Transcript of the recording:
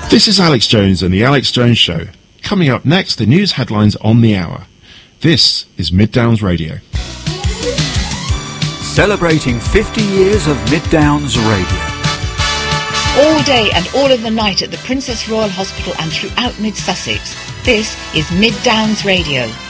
This is Alex Jones and the Alex Jones Show. Coming up next, the news headlines on the hour. This is Mid Downs Radio. Celebrating 50 years of Mid Downs Radio. All day and all of the night at the Princess Royal Hospital and throughout Mid Sussex. This is Mid Downs Radio.